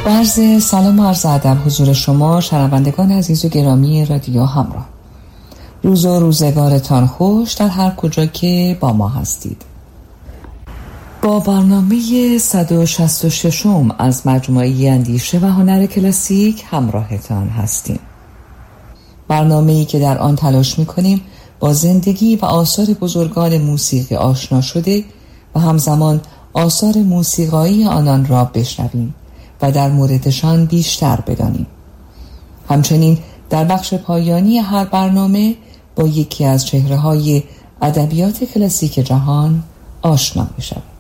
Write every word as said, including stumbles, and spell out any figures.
عرض سلام و عرض ادب حضور شما شنوندگان عزیز و گرامی رادیو همراه. روز و روزگارتان خوش در هر کجا که با ما هستید. با برنامه صد و شصت و شش از مجموعه اندیشه و هنر کلاسیک همراهتان هستیم. برنامه‌ای که در آن تلاش می‌کنیم با زندگی و آثار بزرگان موسیقی آشنا شده و همزمان آثار موسیقایی آنان را بشنویم و در موردشان بیشتر بدانیم. همچنین در بخش پایانی هر برنامه با یکی از چهره‌های ادبیات کلاسیک جهان آشنا می‌شویم.